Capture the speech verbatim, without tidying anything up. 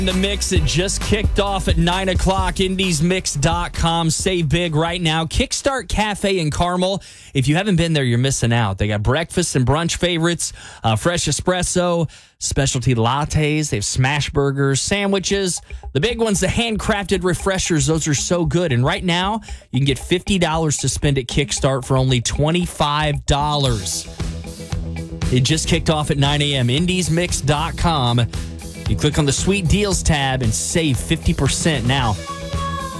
The Mix, it just kicked off at nine o'clock. indies mix dot com. Save big right now. Kickstart Cafe in Carmel. If you haven't been there, you're missing out. They got breakfast and brunch favorites, uh, fresh espresso, specialty lattes. They have smash burgers, sandwiches. The big ones, the handcrafted refreshers. Those are so good. And right now, you can get fifty dollars to spend at Kickstart for only twenty-five dollars. It just kicked off at nine a.m. indies mix dot com. You click on the Sweet Deals tab and save fifty percent now.